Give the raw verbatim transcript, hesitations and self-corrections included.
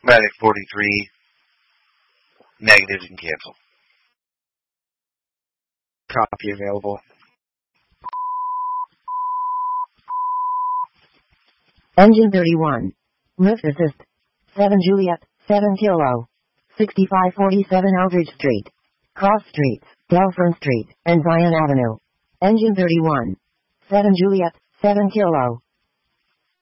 Medic forty-three, negatives and cancel. Copy available. Engine thirty-one. Lift assist. seven Juliet, seven Kilo. sixty-five forty-seven Eldridge Street. Cross Streets, Delfern Street, and Zion Avenue. Engine thirty-one. seven Juliet, seven Kilo.